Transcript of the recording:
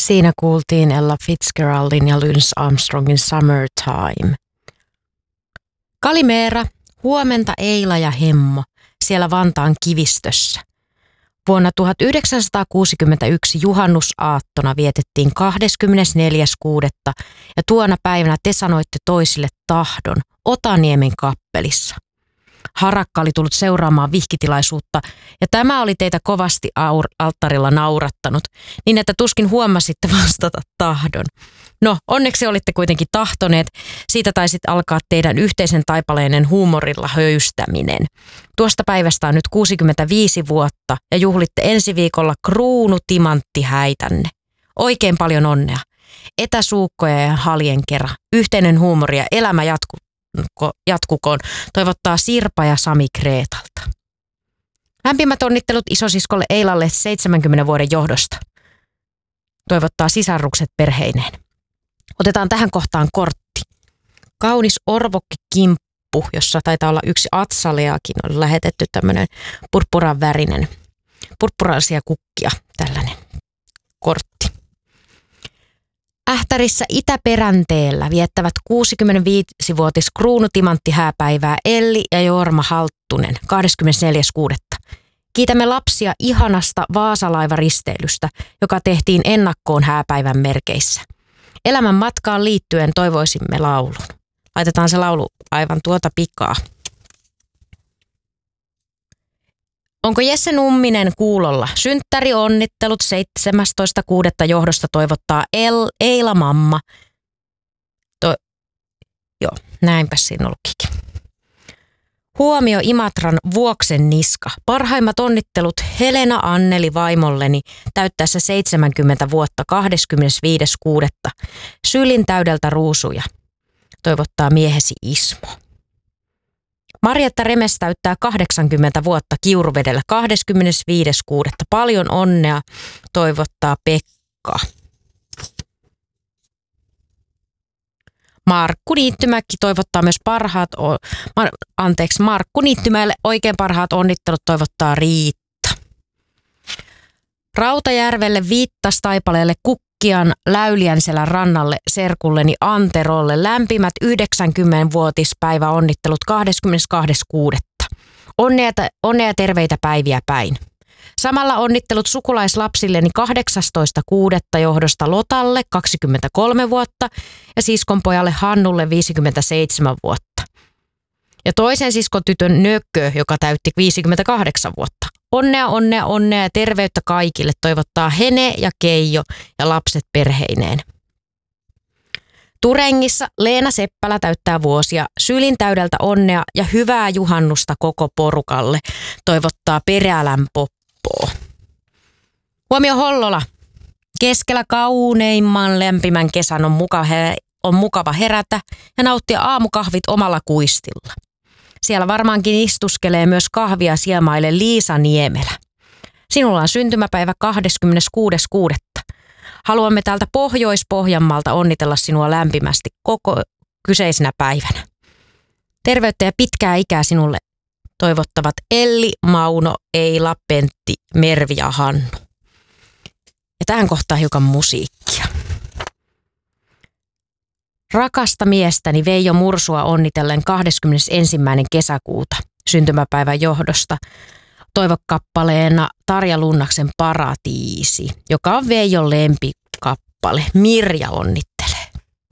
Siinä kuultiin Ella Fitzgeraldin ja Louis Armstrongin Summertime. Kalimeera, huomenta Eila ja Hemmo, siellä Vantaan kivistössä. Vuonna 1961 juhannusaattona vietettiin 24.6. ja tuona päivänä te sanoitte toisille tahdon Otaniemen kappelissa. Harakka oli tullut seuraamaan vihkitilaisuutta ja tämä oli teitä kovasti alttarilla naurattanut, niin että tuskin huomasitte vastata tahdon. No, onneksi olitte kuitenkin tahtoneet. Siitä taisit alkaa teidän yhteisen taipaleinen huumorilla höystäminen. Tuosta päivästä on nyt 65 vuotta ja juhlitte ensi viikolla kruunutimanttihäitänne. Oikein paljon onnea. Etäsuukkoja ja haljen kerran. Yhteinen huumori ja elämä jatkukoon. Toivottaa Sirpa ja Sami Kreetalta. Lämpimät onnittelut isosiskolle Eilalle 70 vuoden johdosta. Toivottaa sisarrukset perheineen. Otetaan tähän kohtaan kortti. Kaunis orvokkikimppu, jossa taitaa olla yksi atsaleakin, on lähetetty tämmöinen purppuran värinen, purppuraisia kukkia, tällainen kortti. Ähtärissä Itäperänteellä viettävät 65-vuotis kruunutimanttihääpäivää Elli ja Jorma Halttunen 24.6. Kiitämme lapsia ihanasta Vaasalaivaristeilystä, joka tehtiin ennakkoon hääpäivän merkeissä. Elämän matkaan liittyen toivoisimme laulun. Laitetaan se laulu aivan tuota pikaa. Onko Jesse Numminen kuulolla? Synttärionnittelut 17.6. johdosta toivottaa Eila mamma. Joo, näinpäs siinä lukikin. Huomio Imatran Vuoksen niska. Parhaimmat onnittelut Helena Anneli vaimolleni täyttäessä 70 vuotta 25.6. Sylin täydeltä ruusuja. Toivottaa miehesi Ismo. Marjatta Remes täyttää 80 vuotta Kiuruvedellä 25.6. Paljon onnea, toivottaa Pekka. Markku Niittymäki toivottaa myös Markku Niittymäelle oikein parhaat onnittelut toivottaa Riitta. Rautajärvelle Viittastaipaleelle Kukkian Läyliänselän rannalle serkulleni Anterolle lämpimät 90-vuotispäivä onnittelut 22.6. Onnea terveitä päiviä päin. Samalla onnittelut sukulaislapsilleni 18.6. johdosta Lotalle 23 vuotta ja siskonpojalle Hannulle 57 vuotta. Ja toisen siskon tytön Nökkö, joka täytti 58 vuotta. Onnea ja terveyttä kaikille toivottaa Hene ja Keijo ja lapset perheineen. Turengissa Leena Seppälä täyttää vuosia. Sylin täydeltä onnea ja hyvää juhannusta koko porukalle toivottaa Perälän Poppo. Huomio Hollola. Keskellä kauneimman lämpimän kesän on mukava herätä ja nauttia aamukahvit omalla kuistilla. Siellä varmaankin istuskelee myös kahvia siemaille Liisa Niemelä. Sinulla on syntymäpäivä 26.6. Haluamme täältä Pohjois-Pohjanmaalta onnitella sinua lämpimästi koko kyseisenä päivänä. Terveyttä ja pitkää ikää sinulle toivottavat Elli, Mauno, Eila, Pentti, Mervi ja Hannu. Ja tähän kohtaan hiukan musiikkia. Rakasta miestäni Veijo Mursua onnitellen 21. kesäkuuta syntymäpäivän johdosta toivokappaleena Tarja Lunnaksen Paratiisi, joka on Veijon lempikappale. Mirja onnittelee.